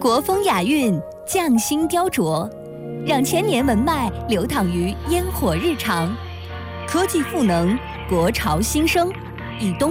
国风雅韵，匠心雕琢，让千年文脉流淌于烟火日常。科技赋能，国潮新生，以东